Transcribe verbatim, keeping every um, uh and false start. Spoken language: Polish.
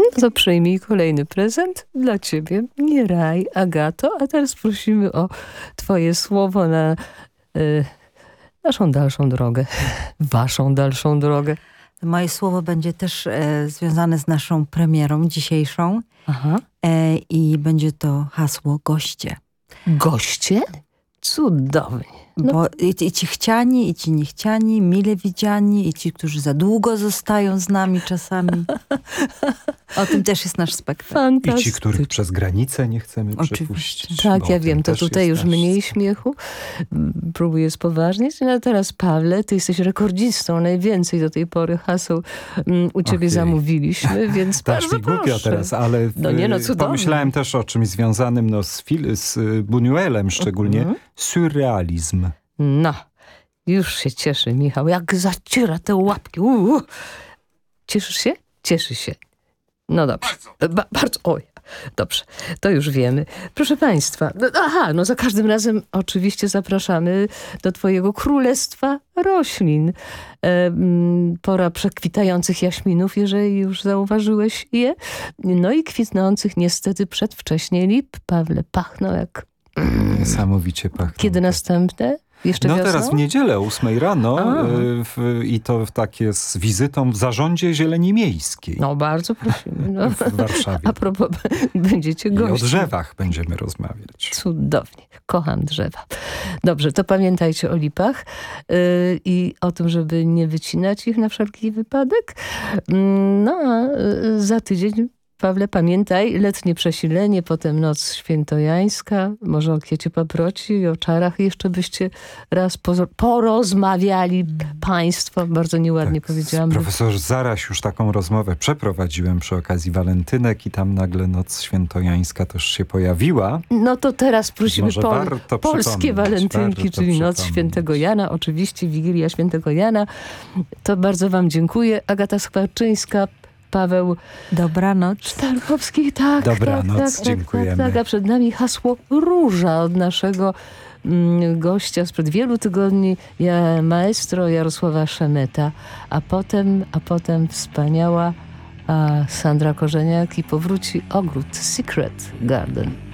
No to przyjmij kolejny prezent dla ciebie. Nie raj, Agato. A teraz prosimy o twoje słowo na y, naszą dalszą drogę. Waszą dalszą drogę. Moje słowo będzie też e, związane z naszą premierą dzisiejszą. Aha. E, I będzie to hasło goście. Goście? Cudownie. No. Bo i, i ci chciani, i ci niechciani, mile widziani, i ci, którzy za długo zostają z nami czasami. O tym też jest nasz spektakl. Fantastycznie. I ci, których przez granicę nie chcemy Oczywiście. przepuścić. Tak, bo ja o tym wiem, to też tutaj jest już nasz mniej spektakl. śmiechu. Próbuję spoważnieć. No teraz, Pawle, ty jesteś rekordzistą. Najwięcej do tej pory haseł um, u ciebie Ojej. zamówiliśmy, więc Dasz bardzo mi głupio proszę. teraz, ale w, No nie, no cudownie. pomyślałem też o czymś związanym no, z, fil, z Buñuelem szczególnie. Mhm. Surrealizm. No, już się cieszy Michał, jak zaciera te łapki. Uuu. Cieszysz się? Cieszy się. No dobrze. Bardzo. Ba bardzo. Oj, dobrze. To już wiemy. Proszę państwa, no, aha, no za każdym razem oczywiście zapraszamy do twojego królestwa roślin. E, m, pora przekwitających jaśminów, jeżeli już zauważyłeś je. No i kwitnących niestety przedwcześnie lip. Pawle, pachną jak... Niesamowicie pachną. Kiedy następne? Jeszcze No wiosną? teraz w niedzielę o ósmej rano A. y, w, i to takie z wizytą w zarządzie Zieleni Miejskiej No bardzo prosimy. No. w Warszawie. A propos, będziecie I o gośćmi. drzewach będziemy rozmawiać. Cudownie. Kocham drzewa. Dobrze, to pamiętajcie o lipach yy, i o tym, żeby nie wycinać ich na wszelki wypadek. Yy, no a yy, za tydzień, Pawle, pamiętaj, letnie przesilenie, potem noc świętojańska, może o kwiecie paproci i o czarach jeszcze byście raz porozmawiali państwo. Bardzo nieładnie Tak, powiedziałam. Profesor Zaraś już taką rozmowę przeprowadziłem przy okazji walentynek i tam nagle noc świętojańska też się pojawiła. No to teraz prosimy Może pol warto polskie przypomnieć, walentynki, warto czyli Noc przypomnieć. Świętego Jana, oczywiście Wigilia Świętego Jana. To bardzo wam dziękuję. Agata Skwarczyńska, Paweł Dobranoc. Sztarkowski, tak, Dobranoc, tak, tak, dziękujemy. Tak, tak, a przed nami hasło róża od naszego mm, gościa sprzed wielu tygodni, ja, maestro Jarosława Szemeta, a potem, a potem wspaniała a Sandra Korzeniak i powróci ogród Secret Garden.